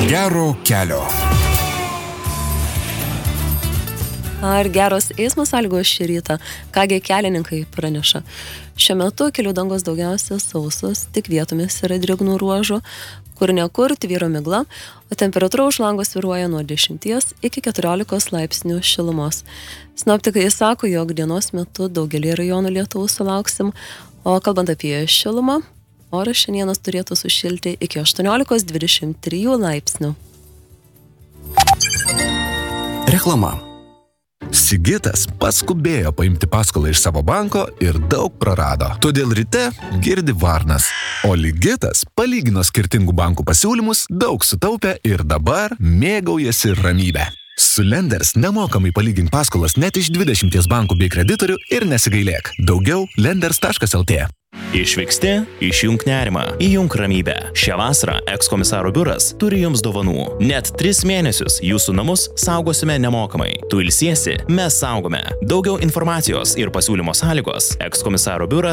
Gero kelio. Ar geros eismo sąlygos šį rytą? Kągi kelininkai praneša. Šiuo metu kelių dangos daugiausia sausos, tik vietomis yra drėgnų ruožų, kur nekur tvyro migla, o temperatūra už lango svyruoja nuo 10 iki 14 laipsnių šilumos. Sinoptikai sako, jog dienos metu daugelį rajonų lietaus sulauksim, o kalbant apie šilumą, oras šiandienas turėtų sušilti iki 18-23 laipsnių. Reklama. Sigitas paskubėjo paimti paskolą iš savo banko ir daug prarado. Todėl ryte girdi varnas. O Ligitas palygino skirtingų bankų pasiūlymus, daug sutaupė ir dabar mėgaujasi ramybę. Su Lenders nemokamai palygink paskolas net iš 20 bankų bei kreditorių ir nesigailėk. Daugiau lenders.lt. Išvyksti, išjunk nerimą, įjunk ramybę. Šią vasarą ekskomisaro biuras turi jums dovanų. Net 3 mėnesius jūsų namus saugosime nemokamai. Tu ilsiesi, mes saugome. Daugiau informacijos ir pasiūlymo sąlygos ekskomisaro biuras